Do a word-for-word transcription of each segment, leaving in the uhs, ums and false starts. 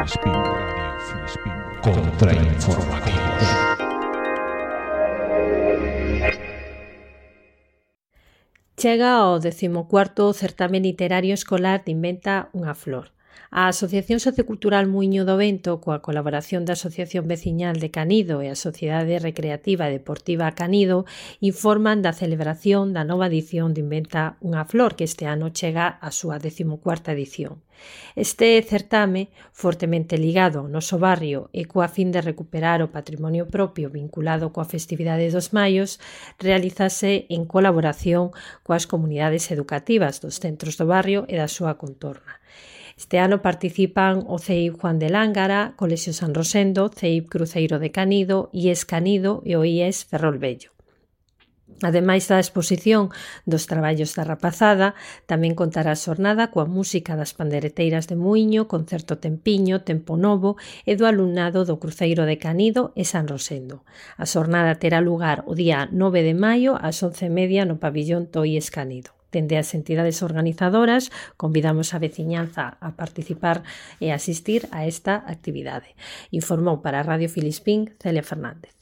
Filispín, Radio Filispín, contrainformativos. Chega ao decimocuarto certame literario escolar de Inventa unha flor. A Asociación Sociocultural Muíño do Vento, coa colaboración da Asociación Veciñal de Canido e a Sociedade Recreativa e Deportiva Canido, informan da celebración da nova edición de Inventa unha flor, que este ano chega á súa decimocuarta edición. Este certame, fortemente ligado ao noso barrio e coa fin de recuperar o patrimonio propio vinculado coa festividade dos Maios, realízase en colaboración coas comunidades educativas dos centros do barrio e da súa contorna. Este ano participan o C I P Juan de Lángara, Colexio San Rosendo, C I P Cruceiro de Canido, I E S Canido e o I E S Ferrolvello. Ademais da exposición dos traballos da rapazada, tamén contará a xornada coa música das pandereteiras de Muíño, concerto Tempiño, Tempo Novo e do alumnado do Cruceiro de Canido e San Rosendo. A xornada terá lugar o día nove de maio ás once e media no pabillón do I E S Canido. Dende as entidades organizadoras, convidamos a veciñanza a participar e asistir a esta actividade. Informou para Radio Filispín Celia Fernández.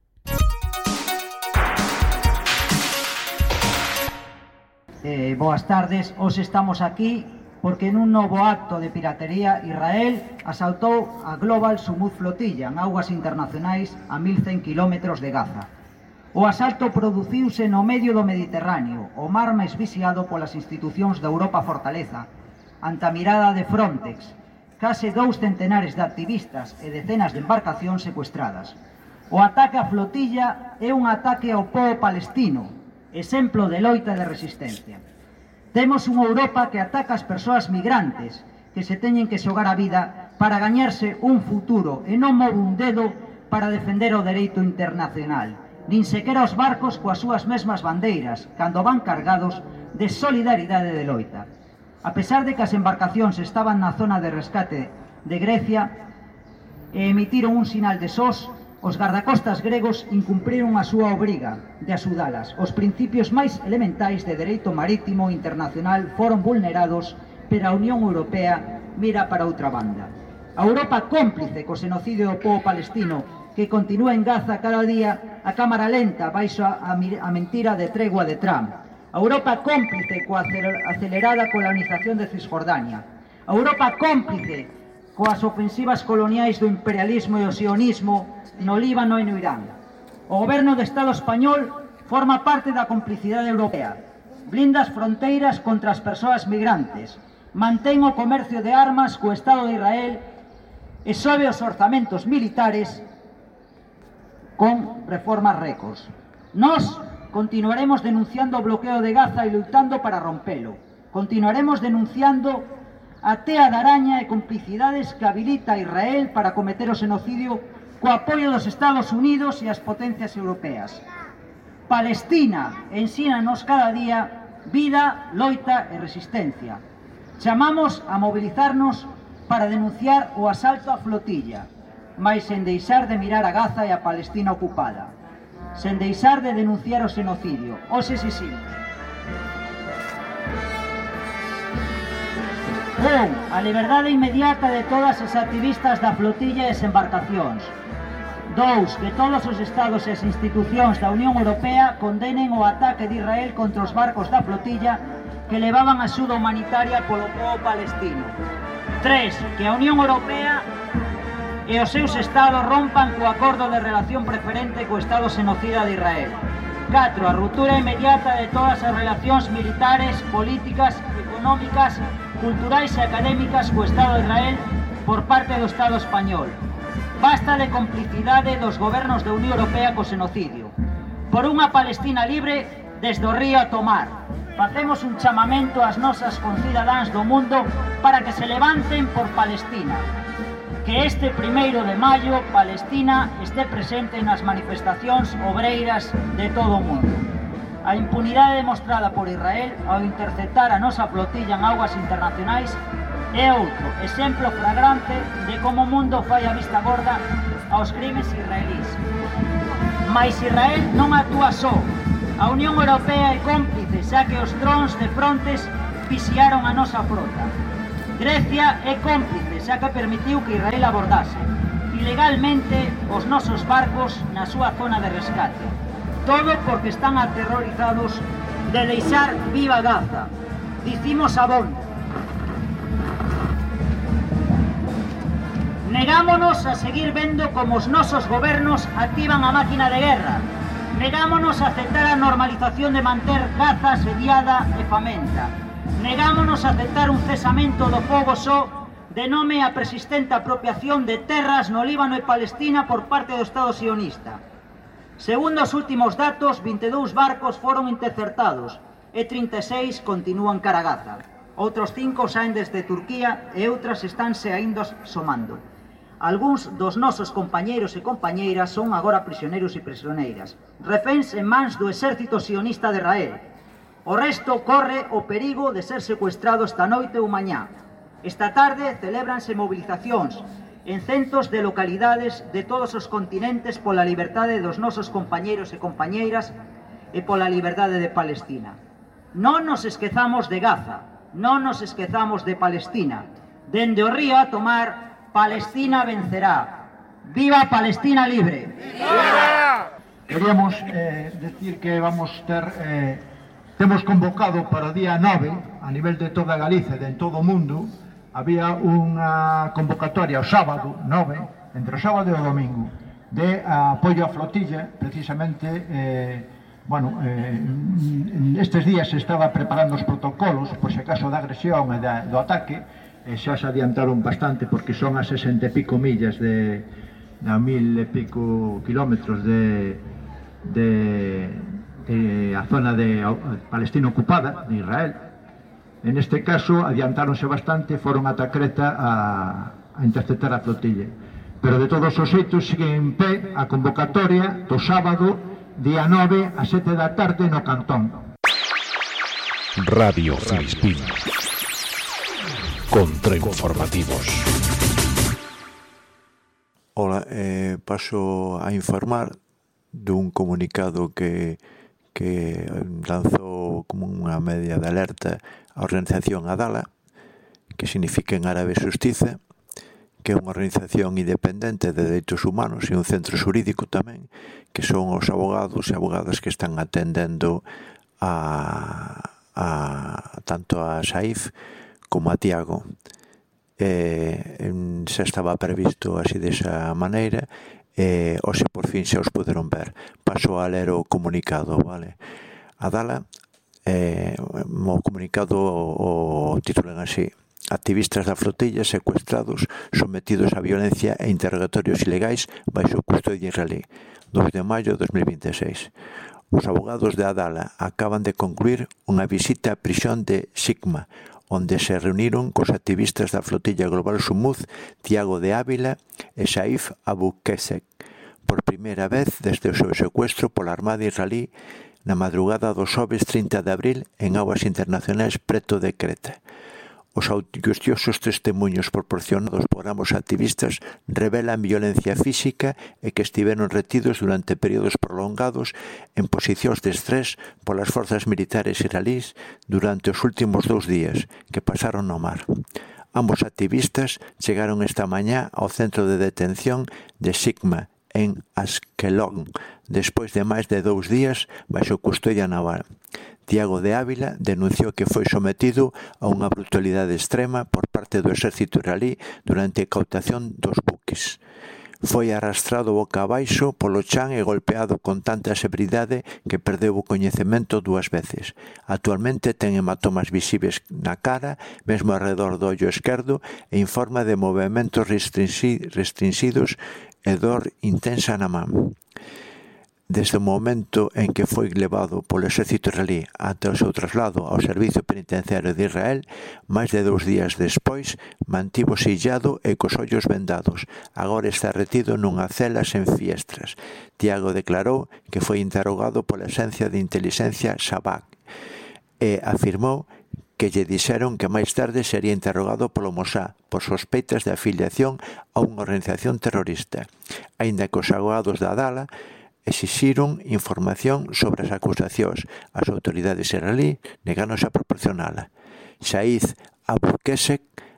Eh, boas tardes, hoxe estamos aquí porque nun novo acto de piratería Israel asaltou a Global Sumud Flotilla en augas internacionais a mil cen kilómetros de Gaza. O asalto produciuse no medio do Mediterráneo, o mar máis vixiado polas institucións da Europa Fortaleza, ante a mirada de Frontex, case dous centenares de activistas e decenas de embarcacións secuestradas. O ataque á flotilla é un ataque ao pobo palestino, exemplo de loita de resistencia. Temos unha Europa que ataca as persoas migrantes, que se teñen que xogar a vida para gañarse un futuro e non move un dedo para defender o dereito internacional, nin sequera os barcos coas súas mesmas bandeiras, cando van cargados de solidaridade de loita. A pesar de que as embarcacións estaban na zona de rescate de Grecia e emitiron un sinal de S O S, os gardacostas gregos incumpriron a súa obriga de axudalas. Os principios máis elementais de dereito marítimo internacional foron vulnerados, pero a Unión Europea mira para outra banda. A Europa cómplice co xenocidio do pobo palestino, que continúa en Gaza cada día a cámara lenta baixo a, a mentira de tregua de Trump. A Europa cómplice coa acelerada colonización de Cisjordania. A Europa cómplice coas ofensivas coloniais do imperialismo e o sionismo no Líbano e no Irán. O goberno do Estado español forma parte da complicidade europea. Blinda as fronteiras contra as persoas migrantes. Mantén o comercio de armas co Estado de Israel e sobe os orzamentos militares con reformas récords. Nós continuaremos denunciando o bloqueo de Gaza e lutando para rompelo. Continuaremos denunciando a tea de araña e complicidades que habilita a Israel para cometer o xenocidio co apoio dos Estados Unidos e as potencias europeas. Palestina ensínanos cada día vida, loita e resistencia. Chamamos a mobilizarnos para denunciar o asalto á flotilla, mais sen deixar de mirar a Gaza e a Palestina ocupada, sen deixar de denunciar o xenocidio. Hoxe exiximos un, a liberdade inmediata de todas as activistas da flotilla e as embarcacións. Dous, que todos os estados e as institucións da Unión Europea condenen o ataque de Israel contra os barcos da flotilla que levaban axuda humanitaria polo pobo palestino. Tres, que a Unión Europea e os seus estados rompan co acordo de relación preferente co estado xenocida de Israel. catro. A ruptura inmediata de todas as relacións militares, políticas, económicas, culturais e académicas co Estado de Israel por parte do Estado español. Basta de complicidade dos gobernos da Unión Europea co xenocidio. Por unha Palestina libre desde o río a tomar. Facemos un chamamento ás nosas concidadáns do mundo para que se levanten por Palestina. Que este primeiro de maio Palestina este presente nas manifestacións obreiras de todo o mundo. A impunidade demostrada por Israel ao interceptar a nosa flotilla en augas internacionais é outro exemplo flagrante de como o mundo fai a vista gorda aos crimes israelís. Mais Israel non actúa só. A Unión Europea é cómplice, xa que os drons de Frontex vixiaron a nosa frota. Grecia é cómplice, xa que permitiu que Israel abordase ilegalmente os nosos barcos na súa zona de rescate. Todo porque están aterrorizados de deixar viva Gaza. Dicimos abondo. Negámonos a seguir vendo como os nosos gobernos activan a máquina de guerra. Negámonos a aceptar a normalización de manter Gaza asediada e famenta. Negámonos a aceptar un cesamento do fogo só de nome a persistente apropiación de terras no Líbano e Palestina por parte do Estado sionista. Segundo os últimos datos, vinte e dous barcos foron interceptados e trinta e seis continúan cara a Gaza. Outros cinco saen desde Turquía e outras estánse aínda somando. Algúns dos nosos compañeiros e compañeiras son agora prisioneiros e prisioneiras, reféns en mans do exército sionista de Israel. O resto corre o perigo de ser secuestrado esta noite ou mañá. Esta tarde celébranse movilizacións en centos de localidades de todos os continentes pola liberdade dos nosos compañeiros e compañeiras e pola liberdade de Palestina. Non nos esquezamos de Gaza, non nos esquezamos de Palestina. Dende o río a tomar, Palestina vencerá. ¡Viva Palestina libre! ¡Viva! Queríamos eh, decir que vamos ter... Eh, temos convocado para o día nove, a nivel de toda Galicia, de en todo o mundo, había unha convocatoria o sábado nove, entre o sábado e o domingo, de apoio á flotilla, precisamente, eh, bueno, eh, estes días se estaba preparando os protocolos, por se acaso da agresión e da, do ataque, e xa se adiantaron bastante, porque son a sesenta e pico millas de, a mil e pico kilómetros de, de, de a zona de Palestina ocupada, de Israel. En este caso, adiantáronse bastante, foron ata Creta a, a interceptar a flotilla. Pero de todos os xeitos, sigue en pé a convocatoria do sábado, día nove, a sete da tarde, no Cantón. Radio Filispín. Contrainformativos. Ola, eh, paso a informar dun comunicado que, que lanzou como unha media de alerta a organización Adala, que significa en árabe xustiza, que é unha organización independente de dereitos humanos e un centro xurídico tamén, que son os abogados e abogadas que están atendendo a, a tanto a Saif como a Tiago. Eh, xa estaba previsto así desa maneira, e hoxe por fin xa os poderon ver. Paso a ler o comunicado, vale? Adala, eh, o comunicado o, o titulan así: activistas da flotilla secuestrados, sometidos a violencia e interrogatorios ilegais baixo custodia israelí. dos de maio de dos mil veintiséis. Os abogados de Adala acaban de concluir unha visita á prisión de Sigma, onde se reuniron cos activistas da flotilla global Sumuz, Tiago de Ávila e Saif Abu Kesek, por primeira vez desde o seu secuestro pola Armada israelí na madrugada do xoves trinta de abril en augas internacionais preto de Creta. Os angustiosos testemunhos proporcionados por ambos activistas revelan violencia física e que estiveron retidos durante períodos prolongados en posicións de estrés polas forzas militares israelís durante os últimos dous días que pasaron no mar. Ambos activistas chegaron esta mañá ao centro de detención de Sigma en Askelon, despois de máis de dous días baixo custodia naval. Tiago de Ávila denunciou que foi sometido a unha brutalidade extrema por parte do exército israelí durante a incautación dos buques. Foi arrastrado boca abaixo polo chan e golpeado con tanta severidade que perdeu o coñecemento dúas veces. Actualmente ten hematomas visibles na cara, mesmo alrededor do ollo esquerdo, e informa de movementos restringidos e dor intensa na man. Desde o momento en que foi levado polo exército israelí ante o seu traslado ao Servicio Penitenciario de Israel, máis de dous días despois, mantívose illado e cos ollos vendados. Agora está retido nunha cela sen fiestras. Tiago declarou que foi interrogado pola Axencia de Inteligencia Shabak e afirmou que lle dixeron que máis tarde sería interrogado polo Mossad por sospeitas de afiliación a unha organización terrorista. Aínda que os abogados da Adala exixiron información sobre as acusacións, as autoridades israelí negáronse a proporcionala. Saif Abu Kesek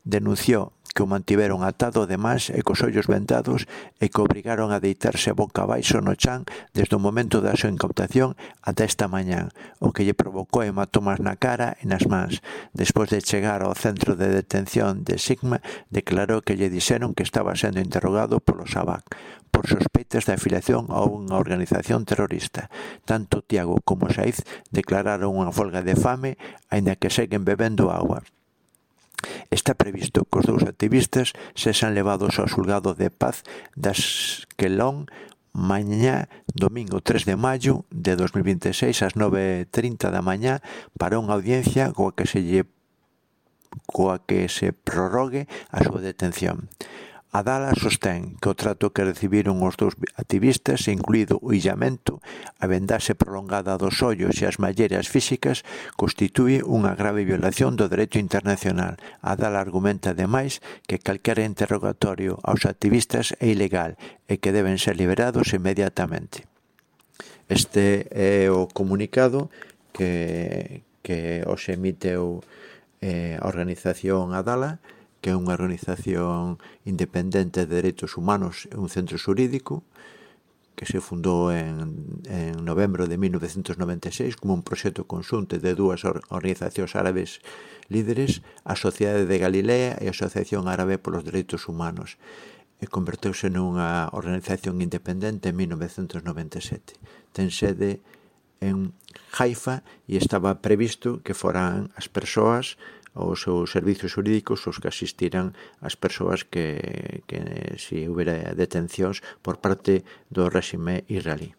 denunciou que o mantiveron atado de mans e cos ollos vendados e que obrigaron a deitarse boca abaixo no chan desde o momento da súa incautación ata esta mañá, o que lle provocou hematomas na cara e nas mans. Despois de chegar ao centro de detención de Sigma, declarou que lle dixeron que estaba sendo interrogado polo Sabak por sospeitas de afiliación a unha organización terrorista. Tanto Tiago como Saiz declararon unha folga de fame, aínda que seguen bebendo agua. Está previsto que os dous activistas sexan levados ao xulgado de paz das Quelón mañá, domingo tres de maio de dos mil vinte e seis ás nove e trinta da mañá para unha audiencia coa que se lle coa que se prorrogue a súa detención. Adala sostén que o trato que recibiron os dous activistas, incluído o illamento, a vendaxe prolongada dos ollos e as malleras físicas, constitúe unha grave violación do dereito internacional. Adala argumenta, ademais, que calquera interrogatorio aos activistas é ilegal e que deben ser liberados inmediatamente. Este é o comunicado que, que os emiteu eh, a organización Adala, que é unha organización independente de dereitos humanos e un centro xurídico que se fundou en, en novembro de mil novecentos noventa e seis como un proxecto conxunto de dúas organizacións árabes líderes, a Sociedade de Galilea e a Asociación Árabe polos Dereitos Humanos, e converteuse nunha organización independente en mil novecentos noventa e sete. Ten sede en Haifa e estaba previsto que foran as persoas os seus servicios xurídicos os que asistiran as persoas que, que se houbera detencións por parte do réxime israelí.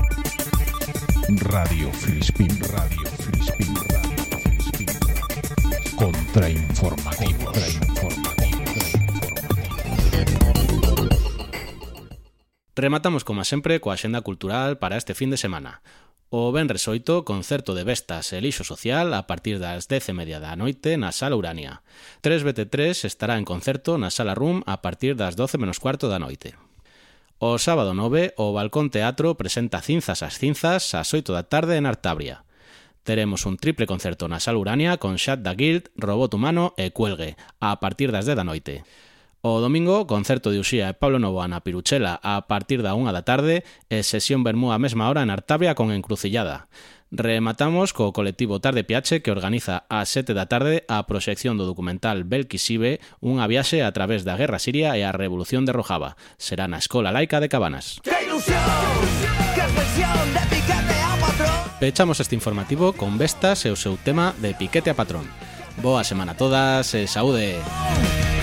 Radio Filispín, Radio Filispín, Radio Filispín. Contrainformativos. Rematamos, como sempre, coa axenda cultural para este fin de semana. O venres oito, concerto de Vestas e Lixo Social a partir das dez e media da noite na Sala Urania. tres B T tres estará en concerto na Sala Room a partir das doce menos cuarto da noite. O sábado nove, o Balcón Teatro presenta Cinzas as Cinzas ás oito da tarde en Artabria. Teremos un triple concerto na Sala Urania con Shad da Guild, Robot Humano e Cuelgue a partir das dez da noite. O domingo, concerto de Uxía e Pablo Novoa na Piruchela a partir da unha da tarde e sesión vermú a mesma hora en Artabria con Encrucillada. Rematamos co colectivo Tarde Piache que organiza a sete da tarde a proxección do documental Belkisibe, unha viaxe a través da Guerra Siria e a Revolución de Rojava. Será na Escola Laica de Cabanas. Pechamos este informativo con Vestas e o seu tema de Piquete a Patrón. Boa semana a todas e saúde!